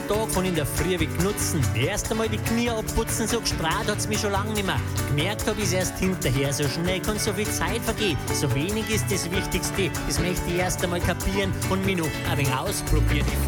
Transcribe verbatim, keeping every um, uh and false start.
Tag von in der Früh weg nutzen. Erst einmal die Knie abputzen, so gestrahlt hat's mich schon lange nicht mehr. Gemerkt hab ich's erst hinterher, so schnell kann so viel Zeit vergehen. So wenig ist das Wichtigste, das möchte ich erst einmal kapieren und mich noch ein wenig ausprobieren.